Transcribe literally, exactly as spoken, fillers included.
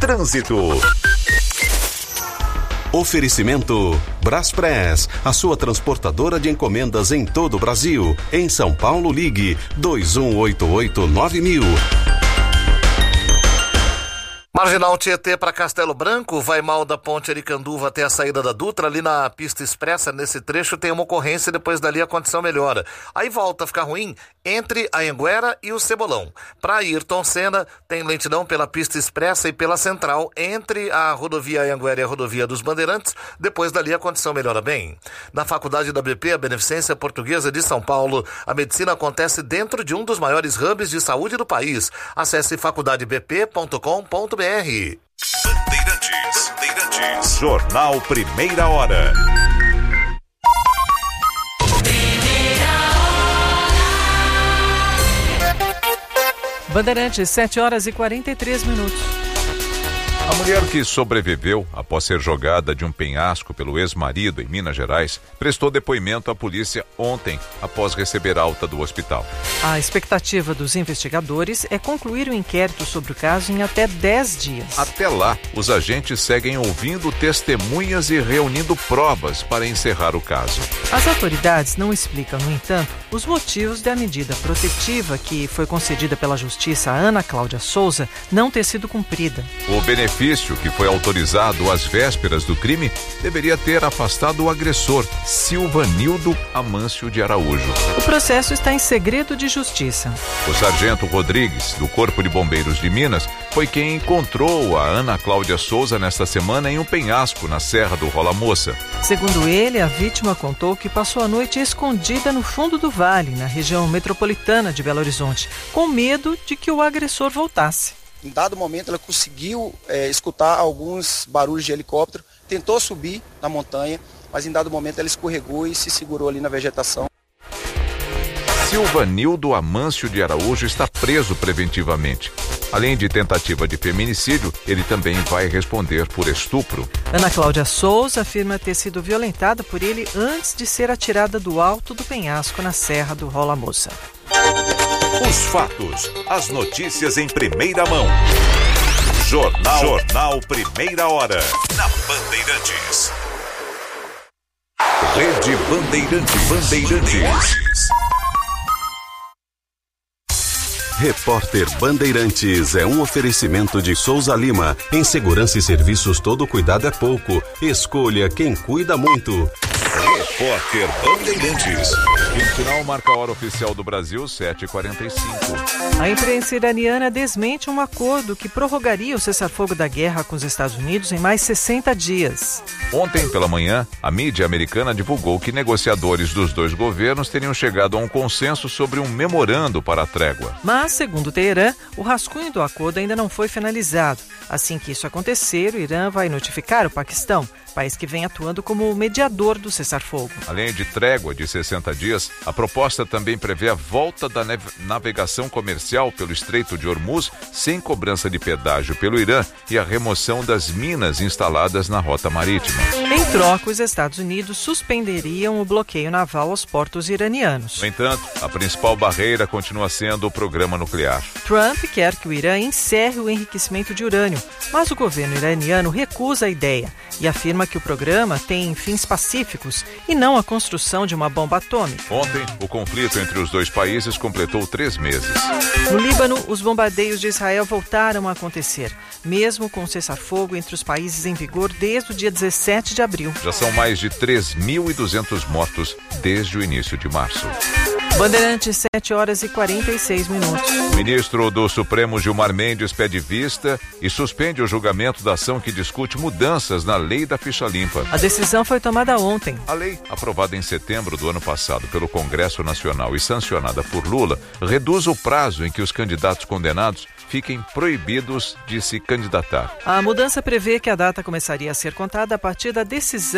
Trânsito. Oferecimento Braspress, a sua transportadora de encomendas em todo o Brasil. Em São Paulo, ligue dois um oito oito nove mil. Marginal Tietê para Castelo Branco, vai mal da Ponte Aricanduva até a saída da Dutra, ali na pista expressa, nesse trecho tem uma ocorrência, depois dali a condição melhora. Aí volta a ficar ruim entre a Anguera e o Cebolão. Para Ayrton Senna, tem lentidão pela pista expressa e pela central, entre a rodovia Anguera e a rodovia dos Bandeirantes, depois dali a condição melhora bem. Na Faculdade da B P, a Beneficência Portuguesa de São Paulo, a medicina acontece dentro de um dos maiores hubs de saúde do país. Acesse faculdade b p ponto com ponto b r. Bandeirantes, Bandeirantes. Jornal Primeira Hora. Bandeirantes, sete horas e quarenta e três minutos. A mulher que sobreviveu após ser jogada de um penhasco pelo ex-marido em Minas Gerais prestou depoimento à polícia ontem, após receber alta do hospital. A expectativa dos investigadores é concluir o inquérito sobre o caso em até dez dias. Até lá, os agentes seguem ouvindo testemunhas e reunindo provas para encerrar o caso. As autoridades não explicam, no entanto, os motivos da medida protetiva que foi concedida pela Justiça a Ana Cláudia Souza não ter sido cumprida. O benefício que foi autorizado às vésperas do crime deveria ter afastado o agressor, Silvanildo Amâncio de Araújo. O processo está em segredo de justiça. O sargento Rodrigues, do Corpo de Bombeiros de Minas, foi quem encontrou a Ana Cláudia Souza nesta semana em um penhasco na Serra do Rola Moça. Segundo ele, a vítima contou que passou a noite escondida no fundo do vale, na região metropolitana de Belo Horizonte, com medo de que o agressor voltasse. Em dado momento, ela conseguiu é, escutar alguns barulhos de helicóptero, tentou subir na montanha, mas em dado momento ela escorregou e se segurou ali na vegetação. Silvanildo Amâncio de Araújo está preso preventivamente. Além de tentativa de feminicídio, ele também vai responder por estupro. Ana Cláudia Souza afirma ter sido violentada por ele antes de ser atirada do alto do penhasco na Serra do Rola Moça. Os fatos, as notícias em primeira mão. Jornal, Jornal Primeira Hora, na Bandeirantes. Rede Bandeirantes. Bandeirantes. Repórter Bandeirantes é um oferecimento de Souza Lima. Em segurança e serviços, todo cuidado é pouco. Escolha quem cuida muito. Repórter Bandeirantes. Final marca a hora oficial do Brasil, sete e quarenta e cinco. A imprensa iraniana desmente um acordo que prorrogaria o cessar-fogo da guerra com os Estados Unidos em mais sessenta dias. Ontem pela manhã, a mídia americana divulgou que negociadores dos dois governos teriam chegado a um consenso sobre um memorando para a trégua. Mas, segundo Teherã, o rascunho do acordo ainda não foi finalizado. Assim que isso acontecer, o Irã vai notificar o Paquistão, país que vem atuando como mediador do cessar-fogo. Além de trégua de sessenta dias, a proposta também prevê a volta da navegação comercial pelo Estreito de Hormuz sem cobrança de pedágio pelo Irã e a remoção das minas instaladas na rota marítima. Em troca, os Estados Unidos suspenderiam o bloqueio naval aos portos iranianos. No entanto, a principal barreira continua sendo o programa nuclear. Trump quer que o Irã encerre o enriquecimento de urânio, mas o governo iraniano recusa a ideia e afirma que o programa tem fins pacíficos e não a construção de uma bomba atômica. Ontem, o conflito entre os dois países completou três meses. No Líbano, os bombardeios de Israel voltaram a acontecer, mesmo com o cessar-fogo entre os países em vigor desde o dia dezessete de abril. Já são mais de três mil e duzentos mortos desde o início de março. Bandeirantes, sete horas e quarenta e seis minutos. O ministro do Supremo, Gilmar Mendes, pede vista e suspende o julgamento da ação que discute mudanças na lei da ficha limpa. A decisão foi tomada ontem. A lei, aprovada em setembro do ano passado pelo Congresso Nacional e sancionada por Lula, reduz o prazo em que os candidatos condenados fiquem proibidos de se candidatar. A mudança prevê que a data começaria a ser contada a partir da decisão